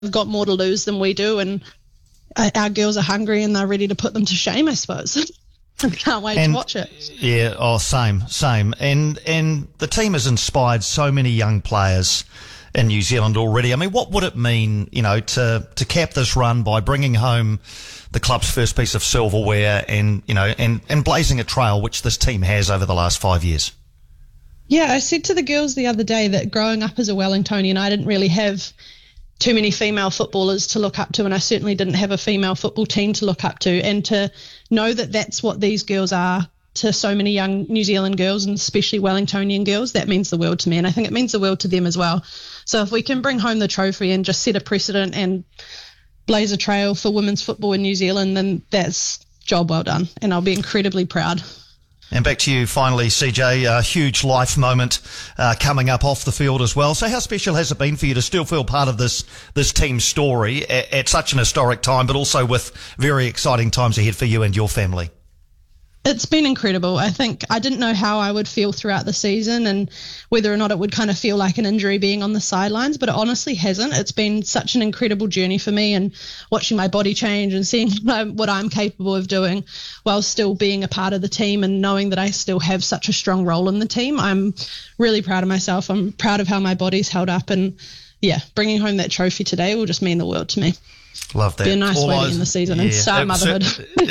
got more to lose than we do, and our girls are hungry and they're ready to put them to shame, I suppose. I can't wait to watch it. Yeah, same. And the team has inspired so many young players in New Zealand already. I mean, what would it mean, to cap this run by bringing home the club's first piece of silverware and blazing a trail which this team has over the last 5 years? Yeah, I said to the girls the other day that growing up as a Wellingtonian, I didn't really have too many female footballers to look up to, and I certainly didn't have a female football team to look up to. And to know that that's what these girls are to so many young New Zealand girls, and especially Wellingtonian girls, that means the world to me. And I think it means the world to them as well. So if we can bring home the trophy and just set a precedent and blaze a trail for women's football in New Zealand, then that's job well done. And I'll be incredibly proud. And back to you finally, CJ, a huge life moment coming up off the field as well. So how special has it been for you to still feel part of this team's story at such an historic time, but also with very exciting times ahead for you and your family? It's been incredible. I think I didn't know how I would feel throughout the season and whether or not it would kind of feel like an injury being on the sidelines, but it honestly hasn't. It's been such an incredible journey for me, and watching my body change and seeing what I'm capable of doing while still being a part of the team and knowing that I still have such a strong role in the team. I'm really proud of myself. I'm proud of how my body's held up, and bringing home that trophy today will just mean the world to me. Love that. Be a nice way to end the season and start motherhood.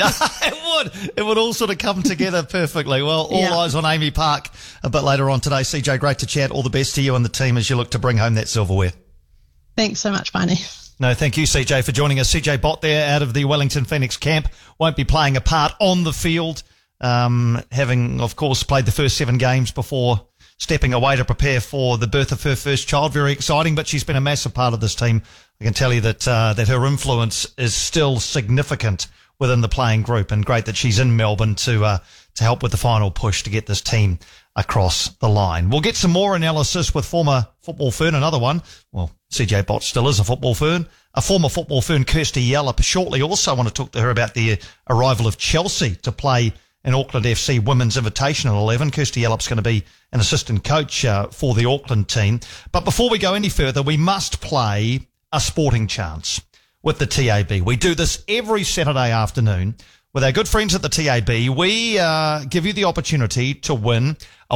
It would all sort of come together perfectly. Well, all eyes on Amy Park a bit later on today. CJ, great to chat. All the best to you and the team as you look to bring home that silverware. Thanks so much, Barney. No, thank you, CJ, for joining us. CJ Bott there out of the Wellington Phoenix camp. Won't be playing a part on the field, having, of course, played the first 7 games before stepping away to prepare for the birth of her first child. Very exciting, but she's been a massive part of this team. I can tell you that her influence is still significant within the playing group, and great that she's in Melbourne to help with the final push to get this team across the line. We'll get some more analysis with former football fern, another one. Well, CJ Bott still is a football fern. A former football fern, Kirsty Yallop, shortly. Also want to talk to her about the arrival of Chelsea to play in Auckland FC Women's Invitational 11. Kirsty Yallop's going to be an assistant coach for the Auckland team. But before we go any further, we must play a sporting chance with the TAB. We do this every Saturday afternoon with our good friends at the TAB. We give you the opportunity to win a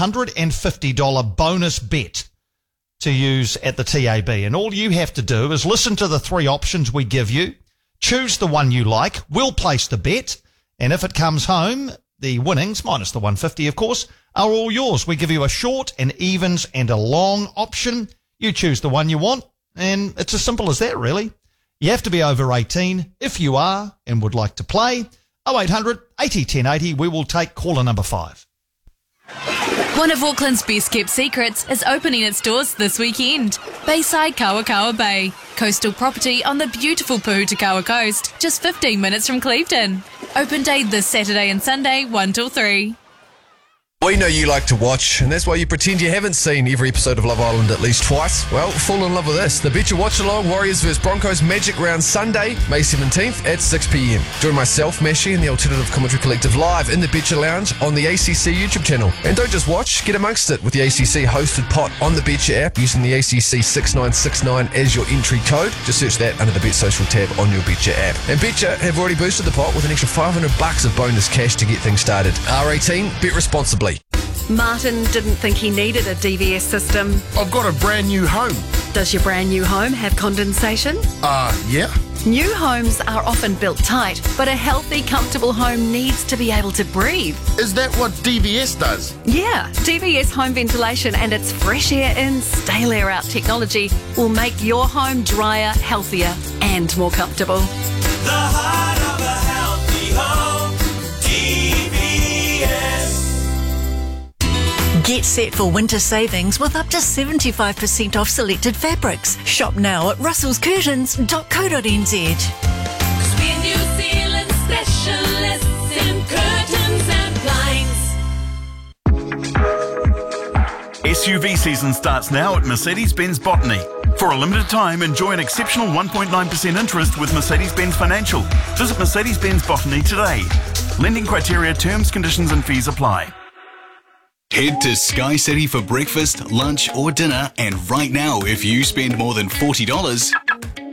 $150 bonus bet to use at the TAB. And all you have to do is listen to the 3 options we give you, choose the one you like, we'll place the bet, and if it comes home, the winnings, minus the 150 of course, are all yours. We give you a short, an evens and a long option. You choose the one you want, and it's as simple as that, really. You have to be over 18 if you are and would like to play. 0800 80 1080. We will take caller number 5. One of Auckland's best kept secrets is opening its doors this weekend. Bayside Kawakawa Bay. Coastal property on the beautiful Puhutakawa coast, just 15 minutes from Clevedon. Open day this Saturday and Sunday, 1 till 3. We know you like to watch, and that's why you pretend you haven't seen every episode of Love Island at least twice. Well, fall in love with this. The Betcha Watch Along Warriors vs Broncos Magic Round Sunday, May 17th at 6 p.m. Join myself, Mashi, and the Alternative Commentary Collective live in the Betcha Lounge on the ACC YouTube channel. And don't just watch, get amongst it with the ACC hosted pot on the Betcha app using the ACC 6969 as your entry code. Just search that under the Bet Social tab on your Betcha app. And Betcha have already boosted the pot with an extra $500 of bonus cash to get things started. R18, bet responsibly. Martin didn't think he needed a DVS system. I've got a brand new home. Does your brand new home have condensation? Yeah. New homes are often built tight, but a healthy, comfortable home needs to be able to breathe. Is that what DVS does? Yeah, DVS home ventilation and its fresh air in, stale air out technology will make your home drier, healthier and more comfortable. The heart of a healthy home, DVS. Get set for winter savings with up to 75% off selected fabrics. Shop now at russellscurtains.co.nz. We're New Zealand specialists in curtains and blinds. SUV season starts now at Mercedes-Benz Botany. For a limited time, enjoy an exceptional 1.9% interest with Mercedes-Benz Financial. Visit Mercedes-Benz Botany today. Lending criteria, terms, conditions and fees apply. Head to Sky City for breakfast, lunch or dinner, and right now if you spend more than $40,